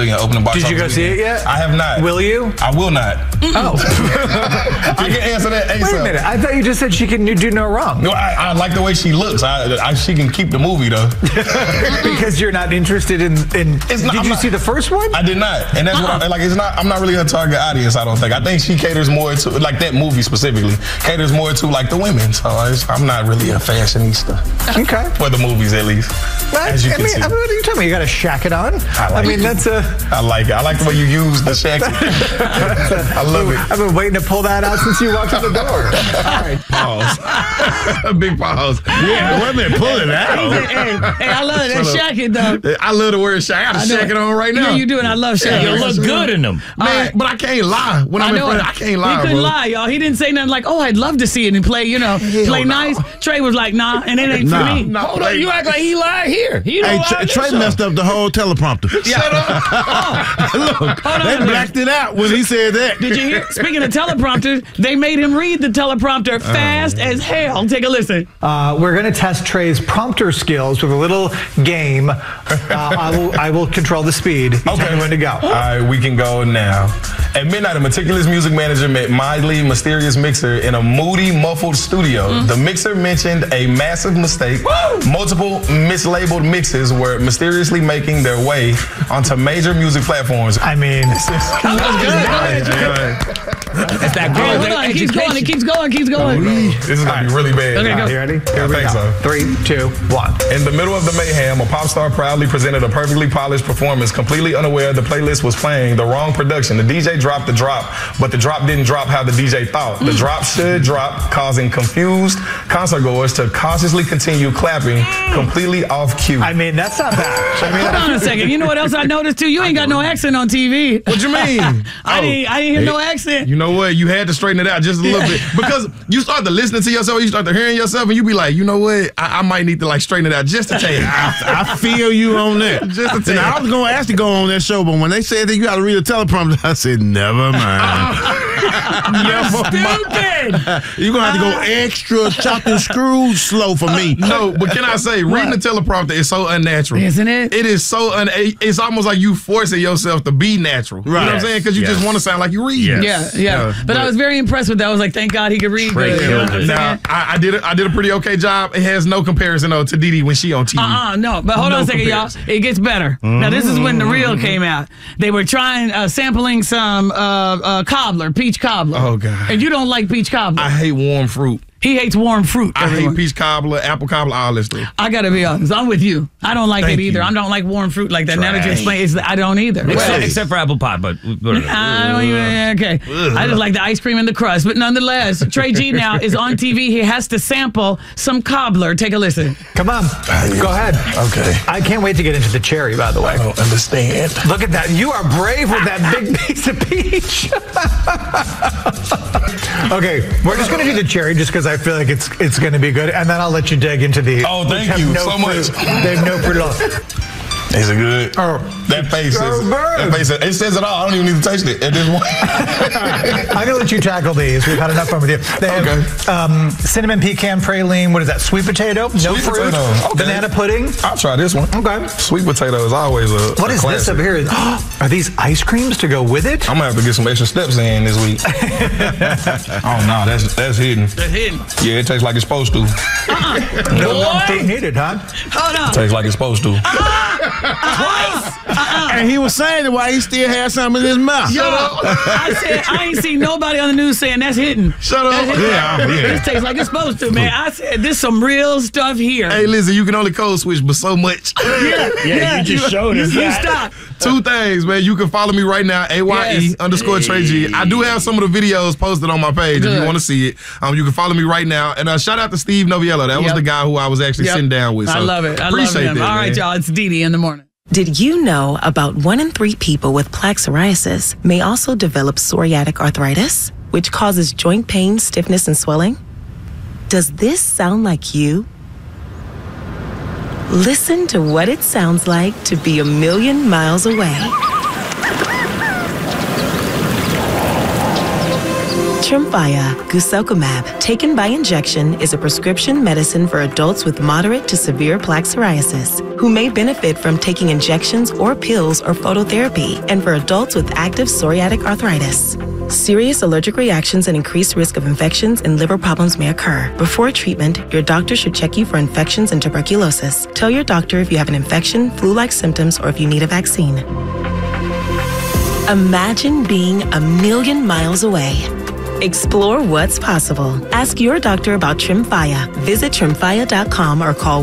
million opening box. Did you go see it yet? I have not. Will you? I will not. Oh. I can answer that ASAP. Wait a minute. I thought you just said she can do no wrong. No, I like the way she looks. She can keep the movie though. Because you're not interested in. Did you see the first one? I did not, and that's what I'm not really a target audience. I don't think. I think she caters more to like that movie specifically. Caters more to like the women. So I'm not really a fashionista. Okay. For the movies at least. As you can see. What are you talking about? You got to shack it on. I like it. I like the way you use the shack. I love it. I've been waiting to pull that out since you walked in the door. All right. Pause. Big pause. Yeah, wait a minute, pull it out. Hey, I love that shacking though. I love the word shack. I got to shack it on right now. Yeah, you do, and I love shacking. You look good in them. Man, but I can't lie. When I'm in front of I can't lie, He couldn't lie, y'all. He didn't say nothing like, oh, I'd love to see it and play, play nice. Trey was like, nah, and it ain't for me. No, hold on, you act like he lied here. Trey messed up the whole teleprompter. Shut up. Look, they blacked it out when he said that. Did you hear? Speaking of teleprompter, they made him read the teleprompter fast as hell. Take a listen. We're going to test Trey's prompter skills with a little game. I will control the speed. You tell me when to go. All right, we can go now. At midnight, a meticulous music manager met mildly mysterious mixer in a moody, muffled studio. The mixer mentioned a massive mistake. Multiple mislabeled mixes were mysteriously making their way onto major music platforms. I mean, It's that girl. Hold on, it keeps going. It keeps going. Keeps going. This is going to be really bad. Okay, go. you ready? Here I we think go. so. 3, 2, 1. In the middle of the mayhem, a pop star proudly presented a perfectly polished performance, completely unaware the playlist was playing the wrong production. The DJ dropped the drop, but the drop didn't drop how the DJ thought. The drop should drop, causing confused concertgoers to cautiously continue clapping, completely off cue. I mean, that's not bad. Hold on a second. You know what else I noticed too? You ain't got no accent on TV. What you mean? I didn't hear no accent. You know what? You had to straighten it out just a little bit because you start to listening to yourself, you start to hearing yourself, and you be like, you know what? I might need to like straighten it out just a tad. I feel you on that. Just a tad. And I was going to ask to go on that show, but when they said that you got to read a teleprompter, I said, never mind. Stupid. You're going to have to go extra chopping screws slow for me. No, but can I say, reading the teleprompter is so unnatural. Isn't it? It is so it's almost like you forcing yourself to be natural. Right. You know what I'm saying? Because you just want to sound like you read. Yeah. But I was very impressed with that. I was like, thank God he could read good. You know what I'm Now, saying? I did a pretty okay job. It has no comparison though to Didi when she on TV. No. But hold on a second, y'all. It gets better. Now, this is when the real came out. They were trying, sampling some cobbler, peach cobbler. Oh, God. And you don't like peach cobbler. I hate warm fruit. He hates warm fruit. I everyone. hate peach cobbler, apple cobbler, all this stuff. I gotta be honest. I'm with you. I don't like Thank it either. you. I don't like warm fruit like that. Now that you explain, I don't either. Except for apple pie, but I don't even, okay. I just like the ice cream and the crust. But nonetheless, Trey G now is on TV. He has to sample some cobbler. Take a listen. Come on. Go ahead. Okay. I can't wait to get into the cherry, by the way. I don't understand. Look at that. You are brave with that big piece of peach. Okay, we're just going to do the cherry just because I feel like it's going to be good, and then I'll let you dig into the. Oh, thank you so much. They have no fruit at all. Is it good? Oh, that face so is. good. That face. It says it all. I don't even need to taste it at this point. I'm gonna let you tackle these. We've had enough fun with you. They have cinnamon pecan praline. What is that? Sweet potato. No Sweet fruit. potato. Okay. Banana pudding. I'll try this one. Okay. Sweet potato is always a. What is this up here? Are these ice creams to go with it? I'm gonna have to get some extra steps in this week. Oh no, that's hidden. That's hidden. Yeah, it tastes like it's supposed to. No fruit needed, huh? Hold on. Tastes like it's supposed to. And he was saying that why he still had something in his mouth. Shut up. I said, I ain't seen nobody on the news saying that's hidden. Shut up. Yeah. This tastes like it's supposed to, man. I said, this some real stuff here. Hey, listen, you can only code switch, but so much. Yeah, you just showed us You that. stop. Two things, man. You can follow me right now, AYE_Trey G. I do have some of the videos posted on my page if you want to see it. You can follow me right now. And shout out to Steve Noviello. That was the guy who I was actually sitting down with. So I love it. I love appreciate him. that, All right, man. y'all. It's Didi in the morning. Did you know about 1 in 3 people with plaque psoriasis may also develop psoriatic arthritis, which causes joint pain, stiffness, and swelling? Does this sound like you? Listen to what it sounds like to be a million miles away. Tremfya, guselkumab, taken by injection, is a prescription medicine for adults with moderate to severe plaque psoriasis who may benefit from taking injections or pills or phototherapy, and for adults with active psoriatic arthritis. Serious allergic reactions and increased risk of infections and liver problems may occur. Before treatment, your doctor should check you for infections and tuberculosis. Tell your doctor if you have an infection, flu-like symptoms, or if you need a vaccine. Imagine being a million miles away. Explore what's possible. Ask your doctor about Tremfya. Visit Tremfya.com or call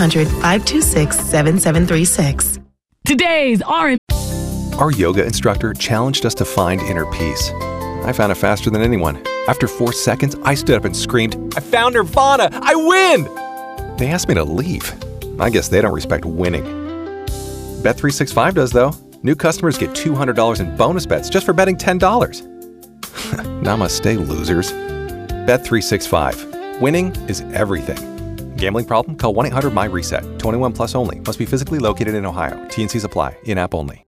1-800-526-7736. Today's R&B. Our yoga instructor challenged us to find inner peace. I found it faster than anyone. After 4 seconds, I stood up and screamed, "I found Nirvana! I win!" They asked me to leave. I guess they don't respect winning. Bet365 does, though. New customers get $200 in bonus bets just for betting $10. Namaste, losers. Bet365. Winning is everything. Gambling problem? Call 1-800-MY-RESET. 21 plus only. Must be physically located in Ohio. T&Cs apply. In-app only.